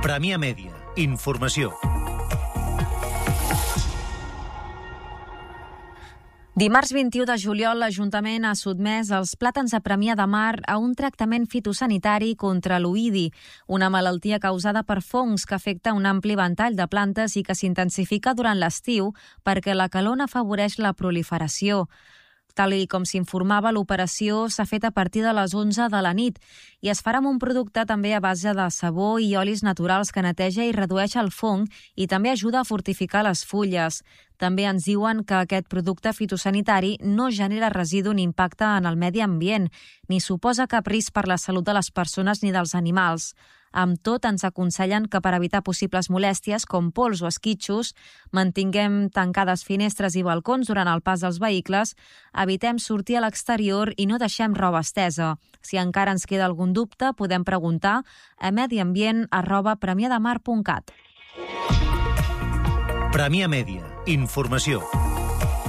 Premià Mèdia. Informació. Dimarts 21 de juliol, l'Ajuntament ha sotmès els plàtans de Premià de Mar a un tractament fitosanitari contra l'oïdi, una malaltia causada per fongs que afecta un ampli ventall de plantes i que s'intensifica durant l'estiu perquè la calor n'afavoreix la proliferació. Tal com s'informava, l'operació s'ha fet a partir de les 11 de la nit i es farà amb un producte també a base de sabó i olis naturals que neteja i redueix el fong i també ajuda a fortificar les fulles. També ens diuen que aquest producte fitosanitari no genera residu ni impacte en el medi ambient, ni suposa cap risc per la salut de les persones ni dels animals. Amb tot, ens aconsellen que per evitar possibles molèsties com pols o esquitxos, mantinguem tancades finestres i balcons durant el pas dels vehicles, evitem sortir a l'exterior i no deixem roba estesa. Si encara ens queda algun dubte, podem preguntar a mediambient@premiadamar.cat. Premià Mèdia. Informació.